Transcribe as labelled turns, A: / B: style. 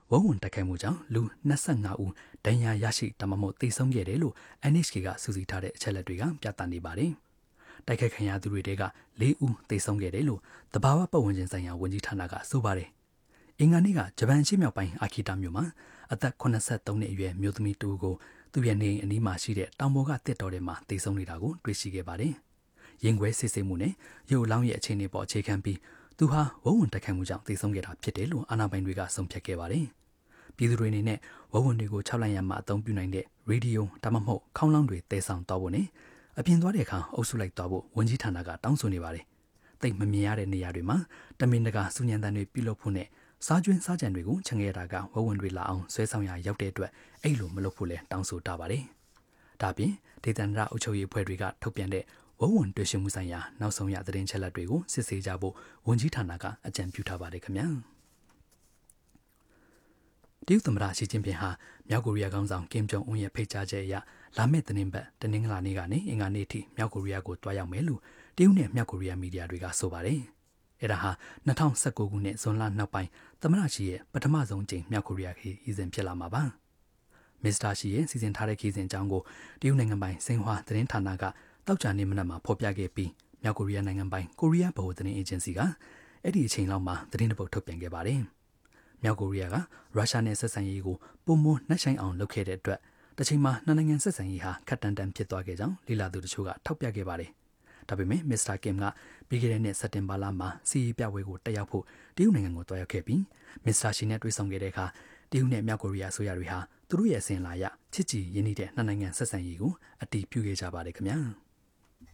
A: ဝုန်းဝန်တိုက်ခိုက်မှုကြောင့်လူ25ဦးဒဏ်ရာရရှိဒါမှမဟုတ်သေဆုံးခဲ့တယ်လို့ NHK ကစူးစီးထားတဲ့အချက်အလက်တွေကပြသနေပါတယ်။တိုက်ခိုက်ခံရသူတွေက4ဦးသေဆုံးခဲ့တယ်လို့သဘာဝပတ်ဝန်းကျင်ဆိုင်ရာဝန်ကြီးဌာနကဆိုပါတယ်။အင်္ဂါနေ့ကဂျပန်ရှေ့မြောက်ပိုင်းအာခီတာမြို့မှာအသက်83နှစ်အရွယ်မျိုးသမီးတူကိုသူ့ရဲ့နေအိမ်အနီးမှာရှိတဲ့တောင်ပေါ်ကတစ်တော်ထဲမှာသေဆုံးနေတာကိုတွေ့ရှိခဲ့ပါတယ်။ရင်ခွဲစစ်ဆေးမှုနဲ့ရုပ်အလောင်းရဲ့အခြေအနေပေါ်အခြေခံပြီးသူဟာဝုန်းဝန်တိုက်ခိုက်မှုကြောင့်သေဆုံးခဲ့တာဖြစ်တယ်လို့အာဏာပိုင်တွေကဆုံးဖြတ်ခဲ့ပါတယ်။ပြည်သူတွေအနေနဲ့ဝုန်းဝန်တွေကို6လရမှအသုံးပြုနိုင်တဲ့ရေဒီယိုဒါမှမဟုတ်ခေါင်းလောင်းတွေတည်ဆောင်သွားဖို့နဲ့အပြင်သွားတဲ့အခါအုပ်စုလိုက်သွားဖို့ဝန်ကြီးဌာနကတောင်းဆိုနေပါတယ်။တိတ်မမြင်ရတဲ့နေရာတွေမှာတမင်တကာစူညံတန်တွေပြုလုပ်ဖို့နဲ့စားကျွင်းစားကြံတွေကိုချန်ခဲ့ရတာကဝုန်းဝန်တွေလာအောင်ဆွဲဆောင်ရရောက်တဲ့အတွက်အဲ့လိုမလုပ်ဖို့လဲတောင်းဆိုထားပါတယ်။ဒါပြင်ဒေသန္တရအုပ်ချုပ်ရေးအဖွဲ့တွေကထုတ်ပြန်တဲ့ဝုန်းဝန်တွေ့ရှိမှုဆိုင်ရာနောက်ဆုံးရသတင်းချက်လက်တွေကိုစစ်ဆေးကြဖို့ဝန်ကြီးဌာနကအကြံပြုထားပါတယ်ခင်ဗျာ။တရုတ်သမ္မတရှီကျင်းပင်ဟာမြောက်ကိုရီးယားခေါင်းဆောင်ကင်ဂျုံအွန်းရဲ့ဖိတ်ကြားချက်အရလာမယ့်သတင်းပတ်တနင်္ဂလာနေ့ကနေအင်္ဂါနေ့ထိမြောက်ကိုရီးယားကိုတွားရောက်မယ်လို့တရုတ်နဲ့မြောက်ကိုရီးယားမီဒီယာတွေကဆိုပါတယ်။အဲ့ဒါဟာ2019ခုနှစ်ဇွန်လနောက်ပိုင်းသမ္မတရှီရဲ့ပထမဆုံးကြိမ်မြောက်ကိုရီးယားခရီးစဉ်ဖြစ်လာမှာပါ။မစ္စတာရှီရဲ့စီစဉ်ထားတဲ့ခရီးစဉ်အကြောင်းကိုတရုတ်နိုင်ငံပိုင်စင်ဟွာသတင်းဌာနကတောက်ကြနေမနက်မှာဖော်ပြခဲ့ပြီးမြောက်ကိုရီးယားနိုင်ငံပိုင်ကိုရီးယားဗဟိုသတင်းအေဂျင်စီကအဲ့ဒီအချိန်လောက်မှာသတင်းတစ်ပုဒ်ထုတ်ပြန်ခဲ့ပါတယ်။မြောက်ကိုရီးယားကရုရှားနဲ့ဆက်ဆံရေးကိုပုံမနှက်ဆိုင်အောင်လုပ်ခဲ့တဲ့အတွက်တစ်ချိန်မှာနှစ်နိုင်ငံဆက်ဆံရေးဟာခက်တန်တန်ဖြစ်သွားခဲ့ကြောင်းလေ့လာသူတို့ကထောက်ပြခဲ့ပါတယ်။ဒါပေမဲ့မစ္စတာကင်ကပြီးခဲ့တဲ့နှစ်စက်တင်ဘာလမှာစီးရီးပြပွဲကိုတက်ရောက်ဖို့တရုတ်နိုင်ငံကိုတွားရောက်ခဲ့ပြီးမစ္စတာရှီနဲ့တွေ့ဆုံခဲ့တဲ့အခါတရုတ်နဲ့မြောက်ကိုရီးယားဆိုရတွေဟာသူတို့ရဲ့အစဉ်အလာအရချစ်ကြည်ရင်းနှီးတဲ့နှစ်နိုင်ငံဆက်ဆံရေးကိုအတည်ပြုခဲ့ကြပါတယ်ခင်ဗျာ။